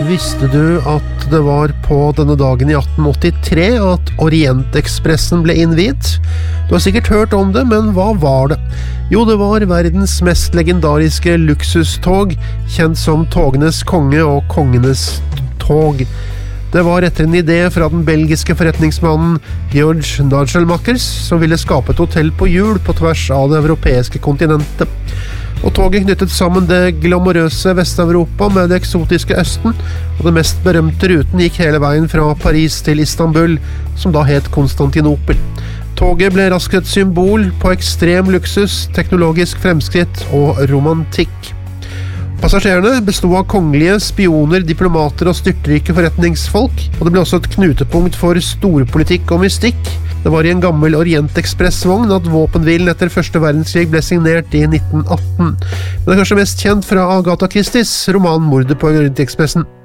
Visste du at det var på denne dagen i 1883 at Orientekspressen ble innviet? Du har sikkert hørt om det, men hva var det? Jo, det var verdens mest legendariske luksustog, kjent som togenes konge og kongenes tog. Det var etter en idé fra den belgiske forretningsmannen George Nagelmakers, som ville skape et hotell på hjul på tvers av det europeiske kontinentet. Og toget knyttet sammen det glamorøse Vest-Europa med det eksotiske Østen, og den mest berømte ruten gikk hele veien fra Paris til Istanbul, som da het Konstantinopel. Toget ble raskt et symbol på ekstrem luksus, teknologisk fremskritt og romantikk. Passasjerene bestod av kongelige, spioner, diplomater og styrtrike forretningsfolk, og det ble også et knutepunkt for storpolitikk og mystikk. Det var i en gammel Orientekspressvogn at våpenhvilen etter første verdenskrig ble signert i 1918. Men det er kanskje mest kjent fra Agatha Christies roman Mordet på Orientekspressen.